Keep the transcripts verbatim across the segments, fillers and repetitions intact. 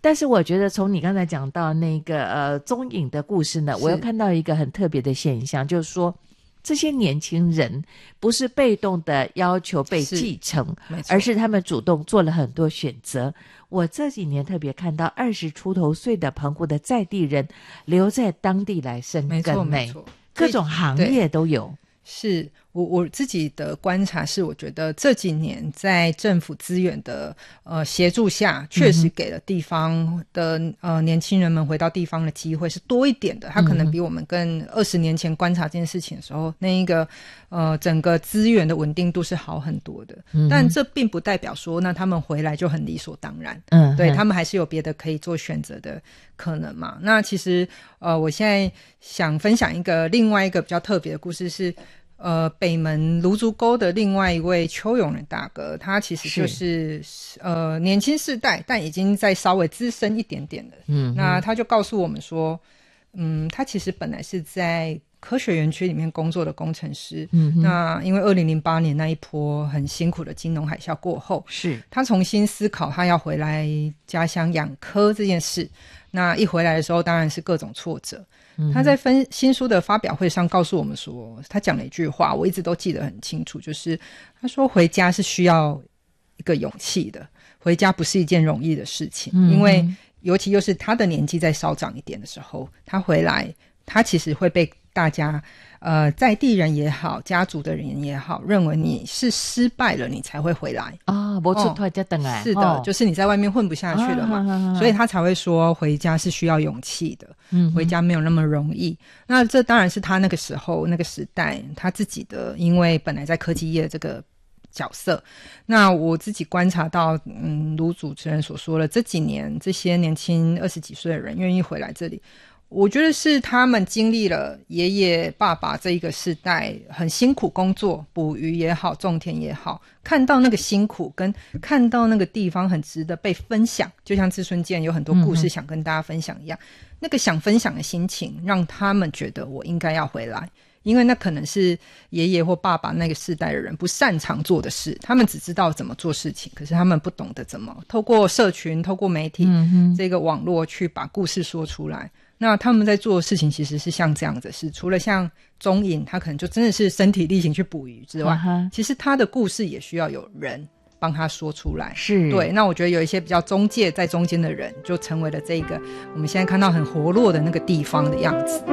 但是我觉得从你刚才讲到那个呃踪影的故事呢，我又看到一个很特别的现象，就是说这些年轻人不是被动的要求被继承，而是他们主动做了很多选择。我这几年特别看到二十出头岁的澎湖的在地人留在当地来生根，没错没错，各种行业都有。 是我我自己的观察是，我觉得这几年在政府资源的呃协助下，确实给了地方的、嗯、呃年轻人们回到地方的机会是多一点的。他可能比我们跟二十年前观察这件事情的时候，那一个呃整个资源的稳定度是好很多的。嗯、但这并不代表说，那他们回来就很理所当然。嗯，对他们还是有别的可以做选择的可能嘛。那其实呃，我现在想分享一个另外一个比较特别的故事是。呃，北门芦竹沟的另外一位邱永仁大哥，他其实就是呃年轻世代，但已经在稍微资深一点点的。嗯，那他就告诉我们说，嗯，他其实本来是在科学园区里面工作的工程师。嗯，那因为二零零八年那一波很辛苦的金融海啸过后，是他重新思考他要回来家乡养科这件事。那一回来的时候，当然是各种挫折。他在分新书的发表会上告诉我们说，他讲了一句话我一直都记得很清楚，就是他说回家是需要一个勇气的，回家不是一件容易的事情。嗯，因为尤其又是他的年纪再稍长一点的时候，他回来他其实会被大家呃在地人也好，家族的人也好，认为你是失败了你才会回来啊，没出头才回来。 是的、哦、就是你在外面混不下去了嘛、啊、所以他才会说回家是需要勇气的。嗯，回家没有那么容易。那这当然是他那个时候那个时代他自己的，因为本来在科技业这个角色。那我自己观察到，嗯，如主持人所说的，这几年这些年轻二十几岁的人愿意回来这里，我觉得是他们经历了爷爷爸爸这一个世代很辛苦工作，捕鱼也好，种田也好，看到那个辛苦跟看到那个地方很值得被分享，就像志春健有很多故事想跟大家分享一样、嗯、那个想分享的心情让他们觉得我应该要回来，因为那可能是爷爷或爸爸那个世代的人不擅长做的事，他们只知道怎么做事情，可是他们不懂得怎么透过社群透过媒体、嗯、这个网络去把故事说出来。那他们在做的事情其实是像这样子，是除了像中影他可能就真的是身体力行去捕鱼之外、uh-huh. 其实他的故事也需要有人帮他说出来。是，对，那我觉得有一些比较中介在中间的人就成为了这个我们现在看到很活络的那个地方的样子。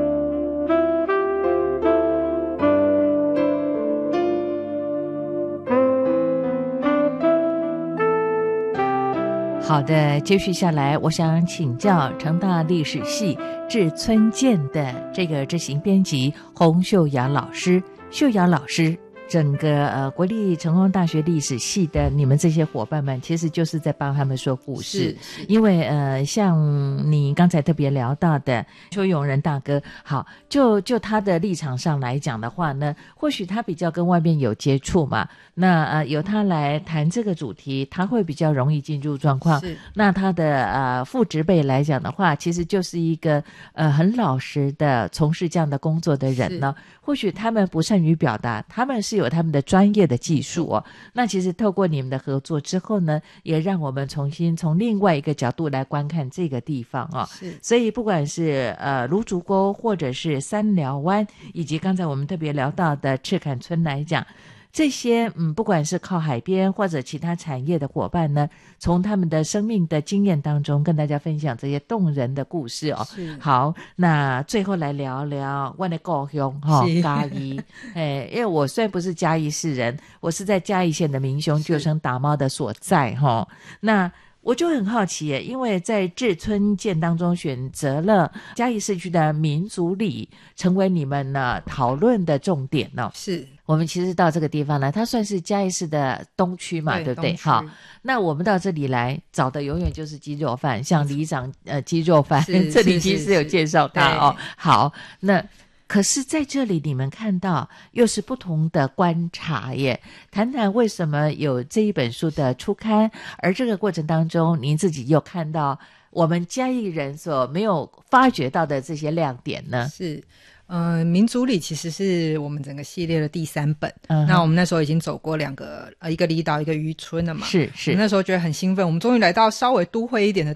好的，接续下来我想请教成大历史系志村健的这个执行编辑洪秀雅老师。秀雅老师，整个呃国立成功大学历史系的你们这些伙伴们其实就是在帮他们说故事。因为呃像你刚才特别聊到的邱永仁大哥，好，就就他的立场上来讲的话呢，或许他比较跟外面有接触嘛，那呃由他来谈这个主题，他会比较容易进入状况。那他的呃父执辈来讲的话，其实就是一个呃很老实的从事这样的工作的人呢，或许他们不善于表达，他们是有他们的专业的技术哦。那其实透过你们的合作之后呢，也让我们重新从另外一个角度来观看这个地方哦。是，所以不管是呃芦竹沟或者是三寮湾，以及刚才我们特别聊到的赤坎村来讲，这些嗯，不管是靠海边或者其他产业的伙伴呢，从他们的生命的经验当中跟大家分享这些动人的故事哦。好，那最后来聊聊我的故乡哈，嘉义。哎，因为我虽然不是嘉义市人，我是在嘉义县的民雄旧生打猫的所在哈。那我就很好奇耶，因为在志村健当中选择了嘉义市区的民族礼成为你们呢讨论的重点哦。是，我们其实到这个地方呢，它算是嘉义市的东区嘛， 对, 对不对？好，那我们到这里来找的永远就是鸡肉饭，像里长呃鸡肉饭，这里其实有介绍它哦。好，那可是在这里你们看到又是不同的观察耶，谈谈为什么有这一本书的出刊，而这个过程当中您自己又看到我们嘉义人所没有发掘到的这些亮点呢？ 是呃，民族里其实是我们整个系列的第三本、嗯、那我们那时候已经走过两个呃，一个离岛一个渔村了嘛。是是，我们那时候觉得很兴奋，我们终于来到稍微都会一点的